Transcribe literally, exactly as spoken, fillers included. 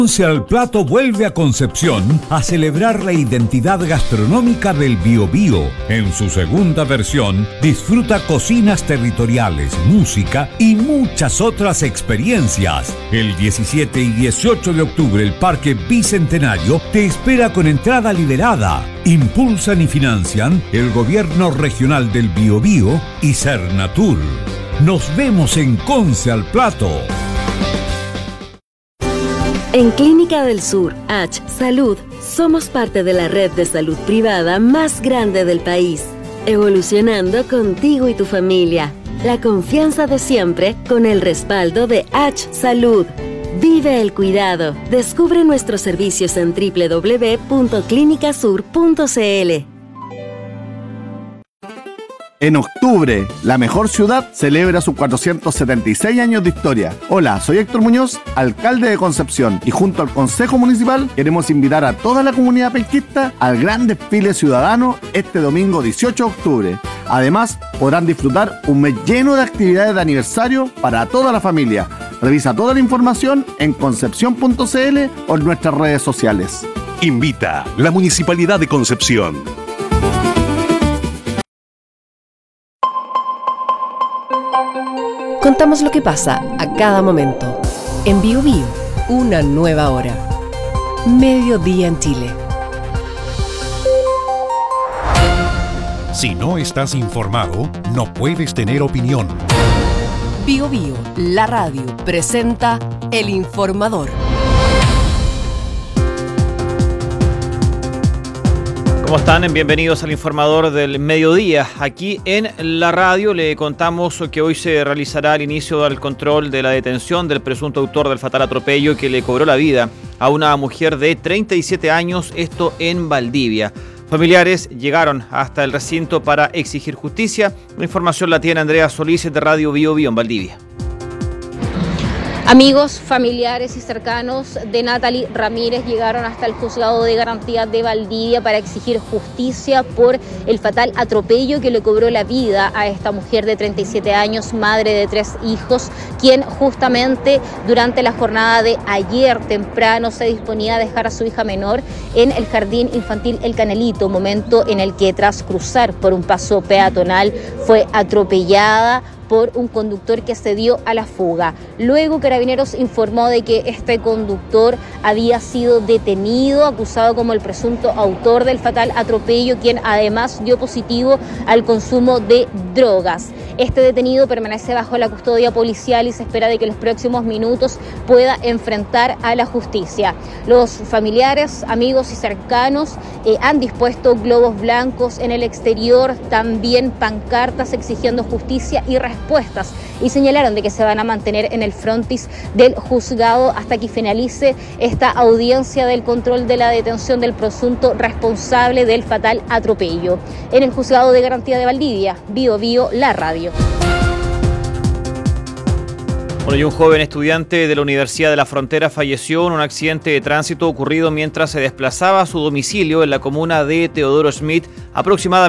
Conce al Plato vuelve a Concepción a celebrar la identidad gastronómica del Biobío. En su segunda versión, disfruta cocinas territoriales, música y muchas otras experiencias. El diecisiete y dieciocho de octubre, el Parque Bicentenario te espera con entrada liberada. Impulsan y financian el Gobierno Regional del Biobío y Cernatur. Nos vemos en Conce al Plato. En Clínica del Sur, H Salud, somos parte de la red de salud privada más grande del país, evolucionando contigo y tu familia. La confianza de siempre con el respaldo de H Salud. Vive el cuidado. Descubre nuestros servicios en doble u doble u doble u punto clínica sur punto c l. En octubre, la mejor ciudad celebra sus cuatrocientos setenta y seis años de historia. Hola, soy Héctor Muñoz, alcalde de Concepción, y junto al Consejo Municipal queremos invitar a toda la comunidad penquista al gran desfile ciudadano este domingo dieciocho de octubre. Además, podrán disfrutar un mes lleno de actividades de aniversario para toda la familia. Revisa toda la información en concepción punto c l o en nuestras redes sociales. Invita la Municipalidad de Concepción. Contamos lo que pasa a cada momento. En Bio Bio, una nueva hora. Mediodía en Chile. Si no estás informado, no puedes tener opinión. Bio Bio, la radio, presenta El Informador. ¿Cómo están? Bienvenidos al Informador del Mediodía. Aquí en la radio le contamos que hoy se realizará el inicio del control de la detención del presunto autor del fatal atropello que le cobró la vida a una mujer de treinta y siete años, esto en Valdivia. Familiares llegaron hasta el recinto para exigir justicia. La información la tiene Andrea Solís de Radio Bio Bio en Valdivia. Amigos, familiares y cercanos de Natalie Ramírez llegaron hasta el Juzgado de Garantía de Valdivia para exigir justicia por el fatal atropello que le cobró la vida a esta mujer de treinta y siete años, madre de tres hijos, quien justamente durante la jornada de ayer temprano se disponía a dejar a su hija menor en el Jardín Infantil El Canelito, momento en el que tras cruzar por un paso peatonal fue atropellada por un conductor que se dio a la fuga. Luego Carabineros informó de que este conductor había sido detenido, acusado como el presunto autor del fatal atropello, quien además dio positivo al consumo de drogas. Este detenido permanece bajo la custodia policial y se espera de que en los próximos minutos pueda enfrentar a la justicia. Los familiares, amigos y cercanos eh, han dispuesto globos blancos en el exterior, también pancartas exigiendo justicia y respuestas. Respuestas, y señalaron de que se van a mantener en el frontis del juzgado hasta que finalice esta audiencia del control de la detención del presunto responsable del fatal atropello. En el Juzgado de Garantía de Valdivia, Bio Bio, la radio. Bueno, y un joven estudiante de la Universidad de la Frontera falleció en un accidente de tránsito ocurrido mientras se desplazaba a su domicilio en la comuna de Teodoro Schmidt, aproximadamente